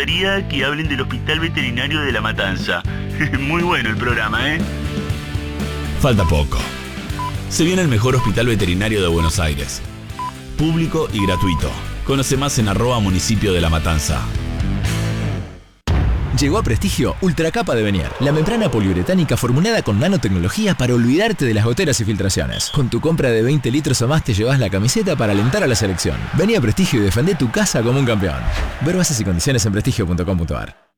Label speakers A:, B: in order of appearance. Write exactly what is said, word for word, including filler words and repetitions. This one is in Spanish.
A: gustaría que hablen del Hospital Veterinario de La Matanza. Muy bueno el programa, ¿eh?
B: Falta poco. Se viene el mejor hospital veterinario de Buenos Aires. Público y gratuito. Conoce más en arroba municipio de La Matanza.
C: Llegó a Prestigio Ultracapa de Venier, la membrana poliuretánica formulada con nanotecnología para olvidarte de las goteras y filtraciones. Con tu compra de veinte litros o más te llevas la camiseta para alentar a la selección. Vení a Prestigio y defendé tu casa como un campeón. Ver bases y condiciones en prestigio punto com punto ar.